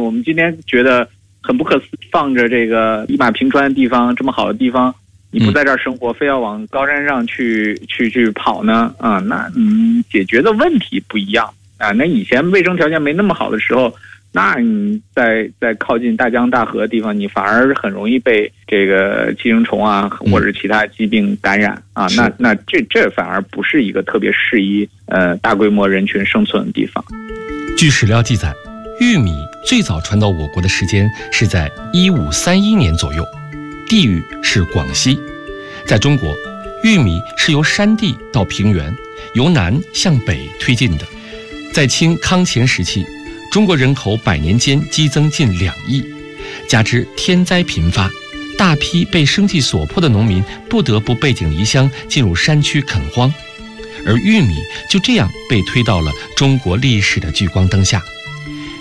我们今天觉得很不可思议，放着这个一马平川的地方，这么好的地方，你不在这儿生活，非要往高山上去跑呢？那解决的问题不一样啊。那以前卫生条件没那么好的时候，那你在靠近大江大河的地方，你反而很容易被这个寄生虫啊，或者其他疾病感染啊。那这反而不是一个特别适宜大规模人群生存的地方。 据史料记载，玉米最早传到我国的时间是在1531年左右，地域是广西。在中国，玉米是由山地到平原，由南向北推进的。在清康乾时期，中国人口100年间激增近2亿，加之天灾频发，大批被生计所迫的农民不得不背井离乡进入山区垦荒，而玉米就这样被推到了中国历史的聚光灯下。